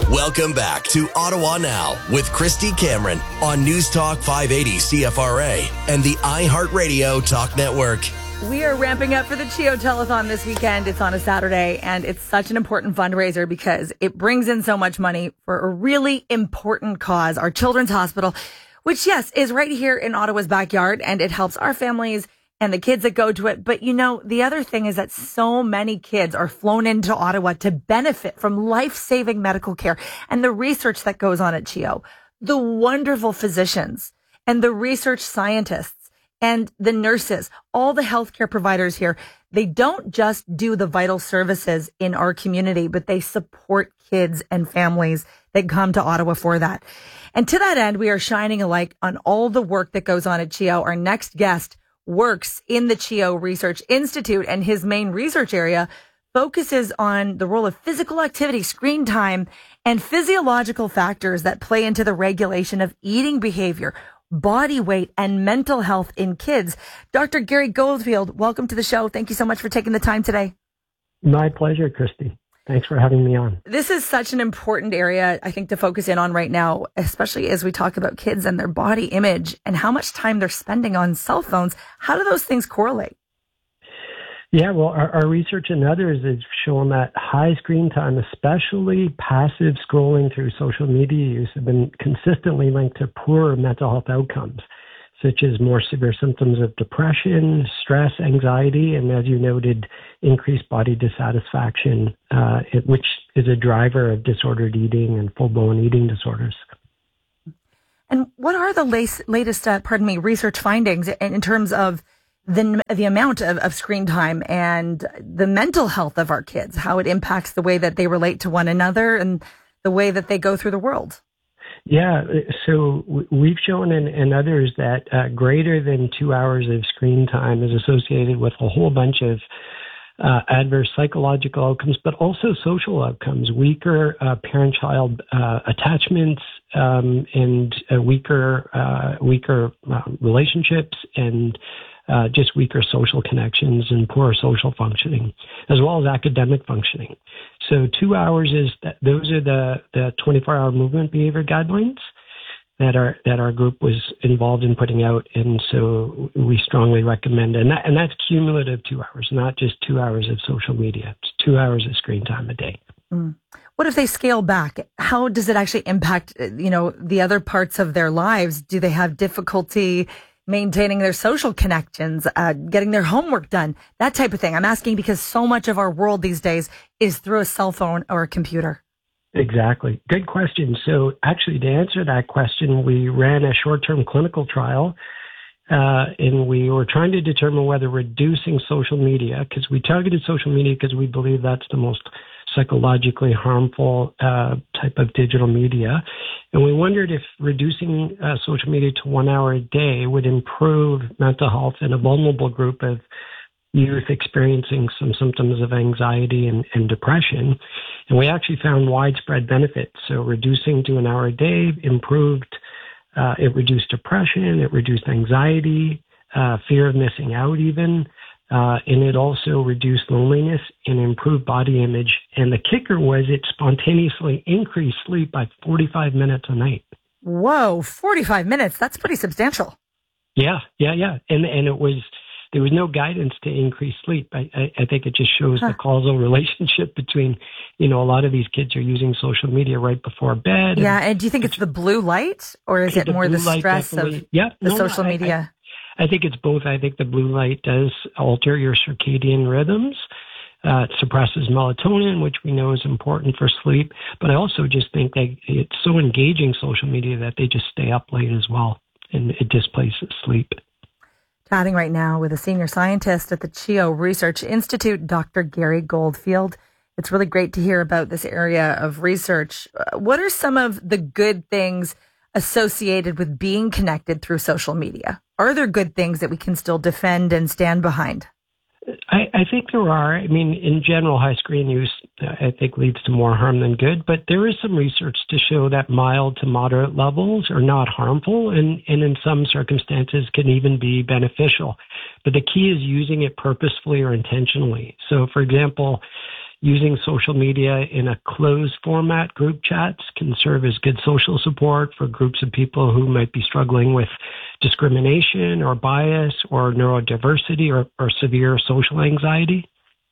Welcome back to Ottawa Now with Christy Cameron on News Talk 580 CFRA and the iHeartRadio Talk Network. We are ramping up for the CHEO Telethon this weekend. It's on a Saturday, and it's such an important fundraiser because it brings in so much money for a really important cause, our Children's Hospital, which, yes, is right here in Ottawa's backyard, and it helps our families and the kids that go to it. But, you know, the other thing is that so many kids are flown into Ottawa to benefit from life-saving medical care and the research that goes on at CHEO. The wonderful physicians and the research scientists and the nurses, all the healthcare providers here, they don't just do the vital services in our community, but they support kids and families that come to Ottawa for that. And to that end, we are shining a light on all the work that goes on at CHEO. Our next guest works in the CHEO Research Institute, and his main research area focuses on the role of physical activity, screen time, and physiological factors that play into the regulation of eating behavior, body weight, and mental health in kids. Dr. Gary Goldfield, welcome to the show. Thank you so much for taking the time today. My pleasure, Christy. Thanks for having me on. This is such an important area, I think, to focus in on right now, especially as we talk about kids and their body image and how much time they're spending on cell phones. How do those things correlate? Yeah, well, our research and others has shown that high screen time, especially passive scrolling through social media use, have been consistently linked to poorer mental health outcomes, such as more severe symptoms of depression, stress, anxiety, and, as you noted, increased body dissatisfaction, which is a driver of disordered eating and full-blown eating disorders. And what are the latest research findings in terms of the amount of screen time and the mental health of our kids, how it impacts the way that they relate to one another and the way that they go through the world? Yeah, so we've shown and others that greater than 2 hours of screen time is associated with a whole bunch of adverse psychological outcomes, but also social outcomes, weaker parent-child attachments, and weaker relationships, and just weaker social connections and poor social functioning, as well as academic functioning. So 2 hours those are the 24-hour movement behavior guidelines that our group was involved in putting out, and so we strongly recommend, and that's cumulative 2 hours, not just 2 hours of social media. It's 2 hours of screen time a day. What if they scale back? How does it actually impact, the other parts of their lives? Do they have difficulty maintaining their social connections, getting their homework done, that type of thing? I'm asking because so much of our world these days is through a cell phone or a computer. Exactly. Good question. So actually, to answer that question, we ran a short-term clinical trial, and we were trying to determine whether reducing social media, because we targeted social media because we believe that's the most psychologically harmful type of digital media. And we wondered if reducing social media to 1 hour a day would improve mental health in a vulnerable group of youth experiencing some symptoms of anxiety and depression. And we actually found widespread benefits. So reducing to 1 hour a day improved, it reduced depression, it reduced anxiety, fear of missing out even, and it also reduced loneliness and improved body image. And the kicker was it spontaneously increased sleep by 45 minutes a night. Whoa, 45 minutes. That's pretty substantial. Yeah. And there was no guidance to increase sleep. I think it just shows the causal relationship between, a lot of these kids are using social media right before bed. Yeah, and do you think it's the blue light, or is it more the stress of the social media? I think it's both. I think the blue light does alter your circadian rhythms. It suppresses melatonin, which we know is important for sleep. But I also just think that it's so engaging, social media, that they just stay up late as well, and it displaces sleep. Chatting right now with a senior scientist at the CHEO Research Institute, Dr. Gary Goldfield. It's really great to hear about this area of research. What are some of the good things associated with being connected through social media? Are there good things that we can still defend and stand behind? I think there are. I mean, in general, high screen use, I think, leads to more harm than good. But there is some research to show that mild to moderate levels are not harmful and in some circumstances can even be beneficial. But the key is using it purposefully or intentionally. So, for example, using social media in a closed format group chats can serve as good social support for groups of people who might be struggling with discrimination or bias or neurodiversity or severe social anxiety.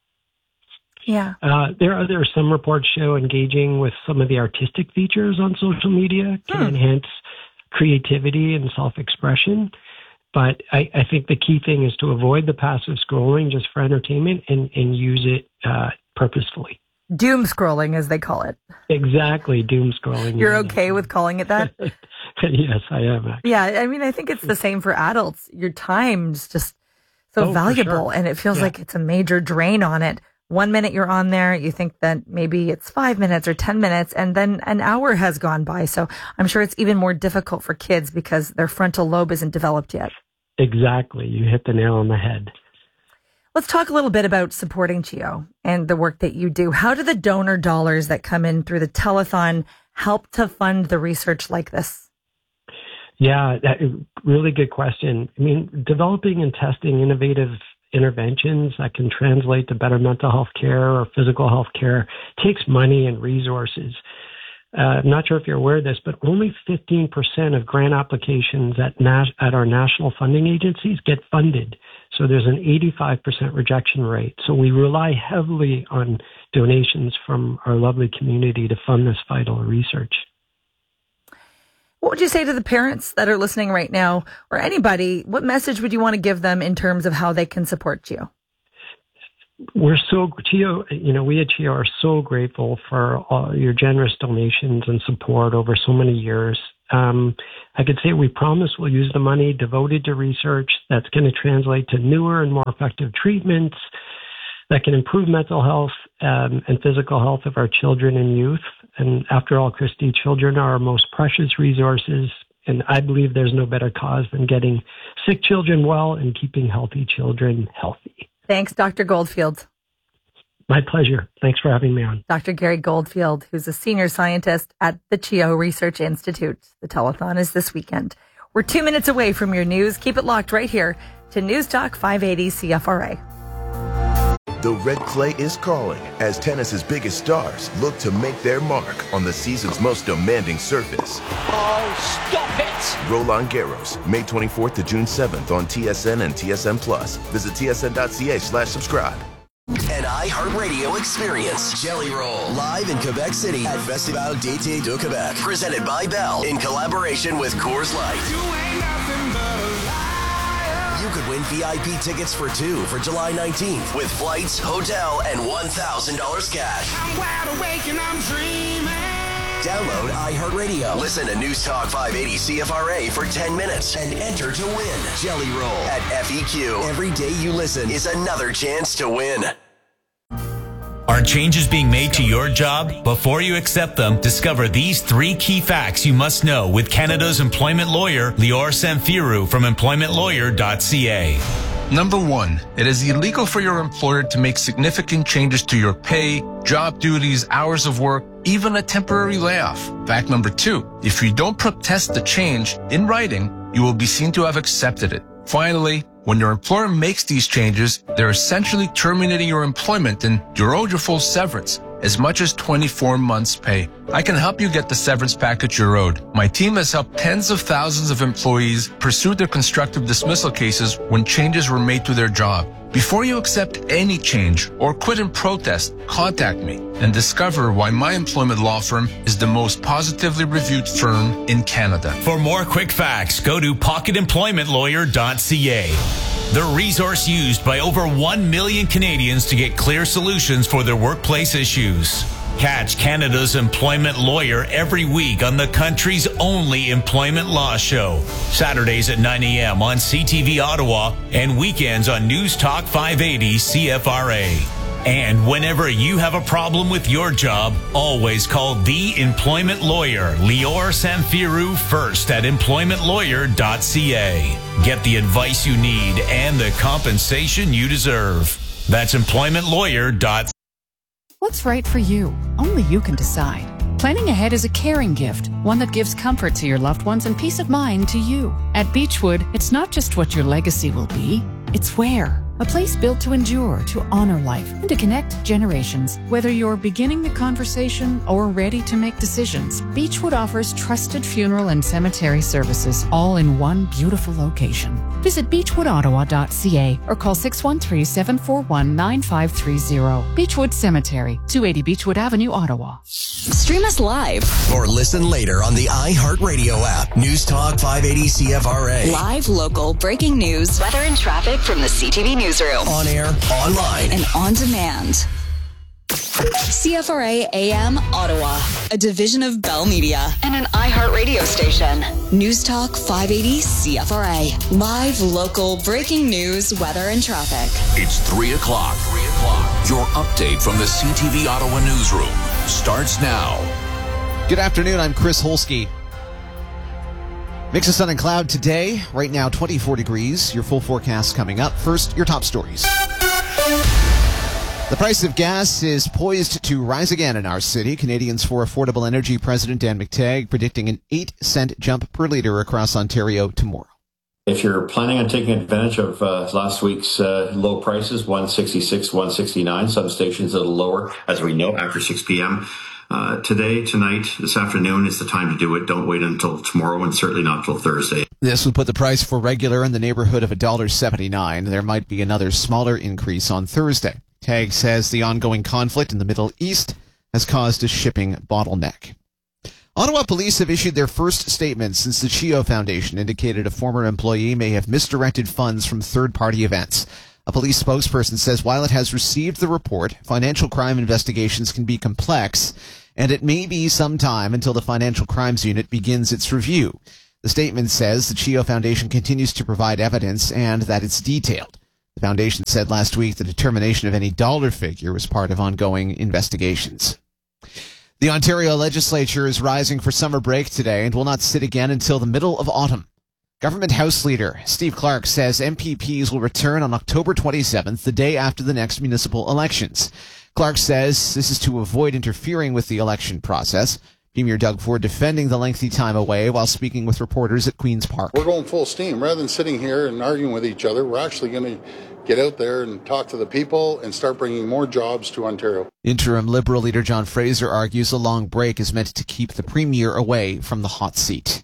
Yeah. Some reports show engaging with some of the artistic features on social media can enhance creativity and self-expression. But I think the key thing is to avoid the passive scrolling just for entertainment and use it purposefully. Doom scrolling, as they call it. Exactly, doom scrolling. You're okay with calling it that? Yes, I am. Actually. Yeah, I mean, I think it's the same for adults. Your time's just so valuable, and it feels like it's a major drain on it. 1 minute you're on there, you think that maybe it's 5 minutes or 10 minutes, and then an hour has gone by. So I'm sure it's even more difficult for kids because their frontal lobe isn't developed yet. Exactly. You hit the nail on the head. Let's talk a little bit about supporting CHEO and the work that you do. How do the donor dollars that come in through the telethon help to fund the research like this? Yeah, really good question. I mean, developing and testing innovative interventions that can translate to better mental health care or physical health care takes money and resources. I'm not sure if you're aware of this, but only 15% of grant applications at our national funding agencies get funded. So there's an 85% rejection rate. So we rely heavily on donations from our lovely community to fund this vital research. What would you say to the parents that are listening right now, or anybody? What message would you want to give them in terms of how they can support CHEO? We at CHEO are so grateful for all your generous donations and support over so many years. I could say we promise we'll use the money devoted to research that's going to translate to newer and more effective treatments that can improve mental health and physical health of our children and youth. And after all, Christy, children are our most precious resources, and I believe there's no better cause than getting sick children well and keeping healthy children healthy. Thanks, Dr. Goldfield. My pleasure. Thanks for having me on. Dr. Gary Goldfield, who's a senior scientist at the CHEO Research Institute. The telethon is this weekend. We're 2 minutes away from your news. Keep it locked right here to News Talk 580 CFRA. The red clay is calling as tennis's biggest stars look to make their mark on the season's most demanding surface. Oh, stop it! Roland Garros, May 24th to June 7th on TSN and TSN Plus. Visit tsn.ca/subscribe. An iHeartRadio experience. Jelly Roll, live in Quebec City at Festival d'été de Québec. Presented by Bell in collaboration with Coors Light. You ain't nothing but a liar. You could win VIP tickets for 2 for July 19th with flights, hotel, and $1,000 cash. I'm wide awake and I'm dreaming. Download iHeartRadio. Listen to News Talk 580 CFRA for 10 minutes and enter to win. Jelly Roll at FEQ. Every day you listen is another chance to win. Are changes being made to your job? Before you accept them, discover these 3 key facts you must know with Canada's employment lawyer, Lior Samfiru from employmentlawyer.ca. Number 1, it is illegal for your employer to make significant changes to your pay, job duties, hours of work, even a temporary layoff. Fact number 2, if you don't protest the change in writing, you will be seen to have accepted it. Finally, when your employer makes these changes, they're essentially terminating your employment and you're owed your full severance, as much as 24 months' pay. I can help you get the severance package you're owed. My team has helped tens of thousands of employees pursue their constructive dismissal cases when changes were made to their job. Before you accept any change or quit in protest, contact me and discover why my employment law firm is the most positively reviewed firm in Canada. For more quick facts, go to pocketemploymentlawyer.ca. The resource used by over 1 million Canadians to get clear solutions for their workplace issues. Catch Canada's Employment Lawyer every week on the country's only employment law show. Saturdays at 9 a.m. on CTV Ottawa and weekends on News Talk 580 CFRA. And whenever you have a problem with your job, always call the employment lawyer, Lior Samfiru, first at employmentlawyer.ca. Get the advice you need and the compensation you deserve. That's employmentlawyer.ca. What's right for you? Only you can decide. Planning ahead is a caring gift, one that gives comfort to your loved ones and peace of mind to you. At Beechwood, it's not just what your legacy will be, it's where. a place built to endure, to honor life, and to connect generations. Whether you're beginning the conversation or ready to make decisions, Beechwood offers trusted funeral and cemetery services, all in one beautiful location. Visit beechwoodottawa.ca or call 613-741-9530. Beechwood Cemetery, 280 Beechwood Avenue, Ottawa. Stream us live or listen later on the iHeartRadio app. News Talk 580 CFRA. Live, local, breaking news, weather and traffic from the CTV Newsroom. On air, online, and on demand. CFRA AM Ottawa, a division of Bell Media and an iHeartRadio station. News Talk 580 CFRA. Live, local, breaking news, weather, and traffic. It's 3 o'clock. Your update from the CTV Ottawa Newsroom starts now. Good afternoon. I'm Chris Holsky. Mix of sun and cloud today. Right now, 24 degrees. Your full forecast coming up. First, your top stories. The price of gas is poised to rise again in our city. Canadians for Affordable Energy President Dan McTagg predicting an 8-cent jump per litre across Ontario tomorrow. If you're planning on taking advantage of last week's low prices, 166, 169, some stations a little lower, as we know, after 6 p.m., today, tonight, this afternoon is the time to do it. Don't wait until tomorrow and certainly not until Thursday. This would put the price for regular in the neighborhood of $1.79. There might be another smaller increase on Thursday. Tagg says the ongoing conflict in the Middle East has caused a shipping bottleneck. Ottawa police have issued their first statement since the CHEO Foundation indicated a former employee may have misdirected funds from third-party events. A police spokesperson says while it has received the report, financial crime investigations can be complex, and it may be some time until the Financial Crimes Unit begins its review. The statement says the CHEO Foundation continues to provide evidence and that it's detailed. The foundation said last week the determination of any dollar figure was part of ongoing investigations. The Ontario legislature is rising for summer break today and will not sit again until the middle of autumn. Government House Leader Steve Clark says MPPs will return on October 27th, the day after the next municipal elections. Clark says this is to avoid interfering with the election process. Premier Doug Ford defending the lengthy time away while speaking with reporters at Queen's Park. We're going full steam. Rather than sitting here and arguing with each other, we're actually going to get out there and talk to the people and start bringing more jobs to Ontario. Interim Liberal leader John Fraser argues a long break is meant to keep the Premier away from the hot seat.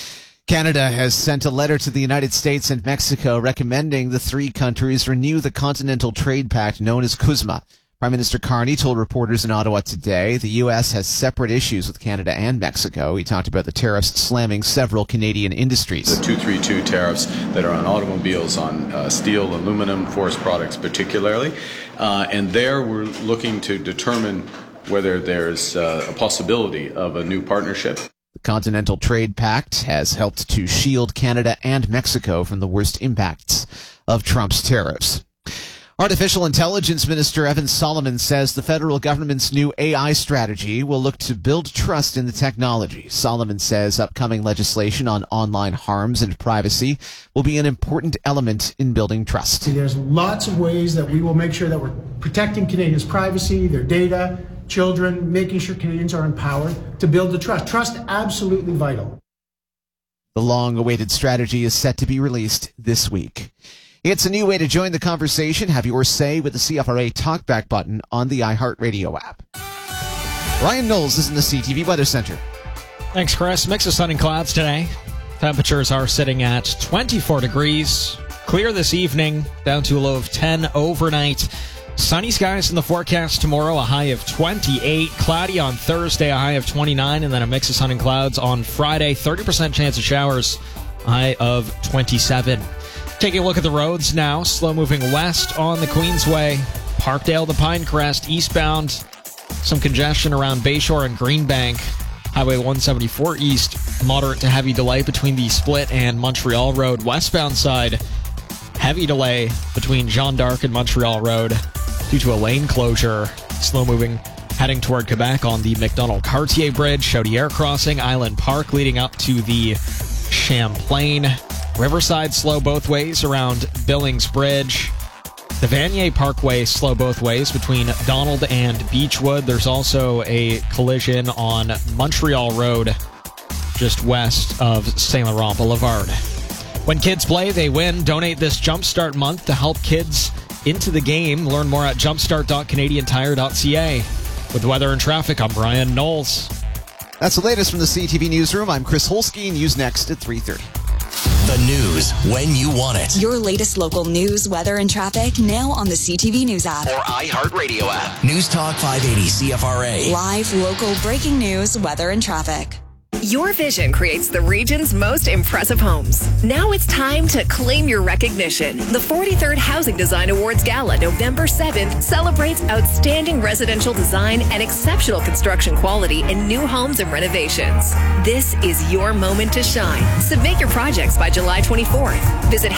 Canada has sent a letter to the United States and Mexico recommending the three countries renew the Continental Trade Pact known as CUSMA. Prime Minister Carney told reporters in Ottawa today the U.S. has separate issues with Canada and Mexico. He talked about the tariffs slamming several Canadian industries. The 232 tariffs that are on automobiles, on steel, aluminum, forest products particularly. And there we're looking to determine whether there's a possibility of a new partnership. The Continental Trade Pact has helped to shield Canada and Mexico from the worst impacts of Trump's tariffs. Artificial Intelligence Minister Evan Solomon says the federal government's new AI strategy will look to build trust in the technology. Solomon says upcoming legislation on online harms and privacy will be an important element in building trust. There's lots of ways that we will make sure that we're protecting Canadians' privacy, their data, children, making sure Canadians are empowered to build the trust. Trust, absolutely vital. The long-awaited strategy is set to be released this week. It's a new way to join the conversation. Have your say with the CFRA Talkback button on the iHeartRadio app. Ryan Knowles is in the CTV Weather Center. Thanks, Chris. Mix of sun and clouds today. Temperatures are sitting at 24 degrees. Clear this evening, down to a low of 10 overnight. Sunny skies in the forecast tomorrow, a high of 28. Cloudy on Thursday, a high of 29. And then a mix of sun and clouds on Friday. 30% chance of showers, a high of 27. Taking a look at the roads now. Slow moving west on the Queensway. Parkdale to Pinecrest eastbound. Some congestion around Bayshore and Greenbank. Highway 174 east. Moderate to heavy delay between the Split and Montreal Road. Westbound side. Heavy delay between Jeanne d'Arc and Montreal Road due to a lane closure. Slow moving heading toward Quebec on the McDonald-Cartier Bridge. Chaudière Crossing. Island Park leading up to the Champlain. Riverside slow both ways around Billings Bridge. The Vanier Parkway slow both ways between Donald and Beechwood. There's also a collision on Montreal Road just west of St. Laurent Boulevard. When kids play, they win. Donate this Jumpstart Month to help kids into the game. Learn more at jumpstart.canadiantire.ca. With weather and traffic, I'm Brian Knowles. That's the latest from the CTV Newsroom. I'm Chris Holski. News next at 3:30. The news when you want it. Your latest local news, weather, and traffic now on the CTV News app. Or iHeartRadio app. News Talk 580 CFRA. Live, local, breaking news, weather, and traffic. Your vision creates the region's most impressive homes. Now it's time to claim your recognition. The 43rd Housing Design Awards Gala, November 7th, celebrates outstanding residential design and exceptional construction quality in new homes and renovations. This is your moment to shine. Submit your projects by July 24th. Visit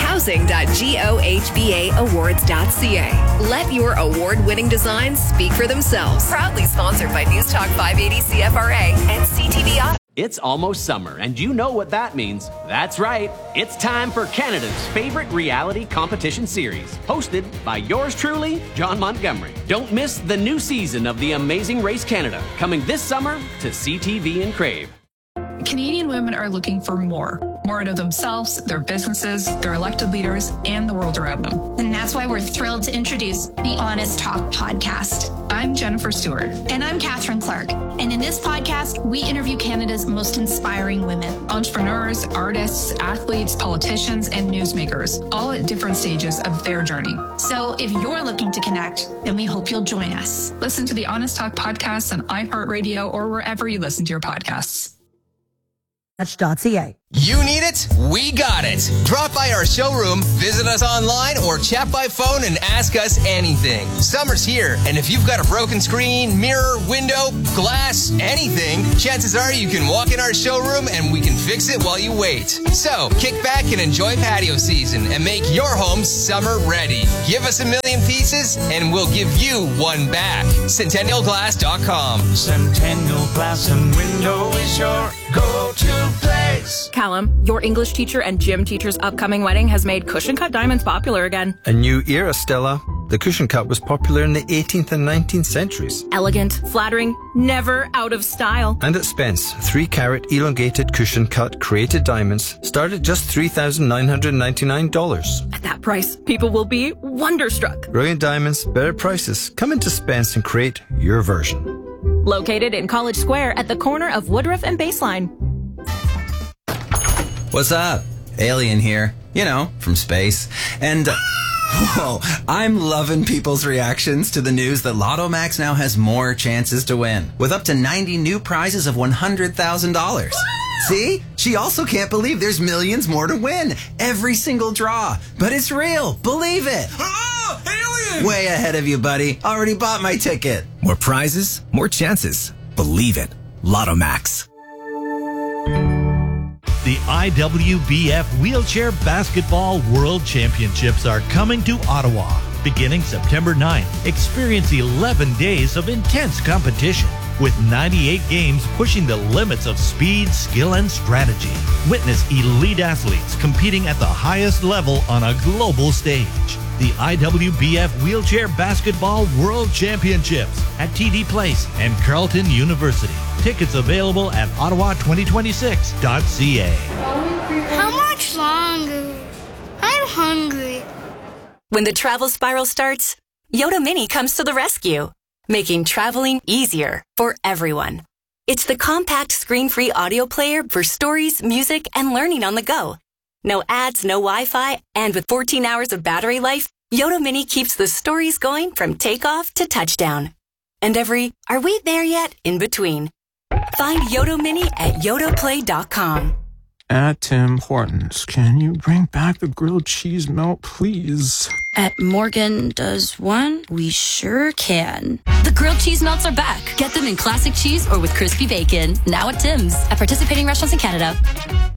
housing.gohbaawards.ca. Let your award-winning designs speak for themselves. Proudly sponsored by News Talk 580 CFRA and CTV Auto. It's almost summer, and you know what that means. That's right. It's time for Canada's favorite reality competition series, hosted by yours truly, John Montgomery. Don't miss the new season of The Amazing Race Canada, coming this summer to CTV and Crave. Canadian women are looking for more out of themselves, their businesses, their elected leaders, and the world around them. And that's why we're thrilled to introduce the Honest Talk podcast. I'm Jennifer Stewart. And I'm Catherine Clark. And in this podcast, we interview Canada's most inspiring women. Entrepreneurs, artists, athletes, politicians, and newsmakers, all at different stages of their journey. So if you're looking to connect, then we hope you'll join us. Listen to the Honest Talk podcast on iHeartRadio or wherever you listen to your podcasts. Catch.ca. You need it? We got it. Drop by our showroom, visit us online, or chat by phone and ask us anything. Summer's here, and if you've got a broken screen, mirror, window, glass, anything, chances are you can walk in our showroom and we can fix it while you wait. So, kick back and enjoy patio season and make your home summer ready. Give us 1 million pieces and we'll give you one back. CentennialGlass.com. Centennial Glass and Window is your go-to place. Callum, your English teacher and gym teacher's upcoming wedding has made cushion cut diamonds popular again. A new era, Stella. The cushion cut was popular in the 18th and 19th centuries. Elegant, flattering, never out of style. And at Spence, 3-carat elongated cushion cut created diamonds start at just $3,999. At that price, people will be wonderstruck. Brilliant diamonds, better prices. Come into Spence and create your version. Located in College Square at the corner of Woodruff and Baseline. What's up? Alien here. You know, from space. And, whoa, I'm loving people's reactions to the news that Lotto Max now has more chances to win, with up to 90 new prizes of $100,000. See? She also can't believe there's millions more to win. Every single draw. But it's real. Believe it. Oh, alien! Way ahead of you, buddy. Already bought my ticket. More prizes, more chances. Believe it. Lotto Max. The IWBF Wheelchair Basketball World Championships are coming to Ottawa. Beginning September 9th, experience 11 days of intense competition with 98 games pushing the limits of speed, skill, and strategy. Witness elite athletes competing at the highest level on a global stage. The IWBF Wheelchair Basketball World Championships at TD Place and Carleton University. Tickets available at ottawa2026.ca. How much longer? I'm hungry. When the travel spiral starts, Yoda Mini comes to the rescue, making traveling easier for everyone. It's the compact screen-free audio player for stories, music, and learning on the go. No ads, no Wi-Fi, and with 14 hours of battery life, Yoda Mini keeps the stories going from takeoff to touchdown. And every, are we there yet, in between. Find Yoda Mini at yodaplay.com. At Tim Hortons, can you bring back the grilled cheese melt, please? At Morgan Does One, we sure can. The grilled cheese melts are back. Get them in classic cheese or with crispy bacon. Now at Tim's. At participating restaurants in Canada.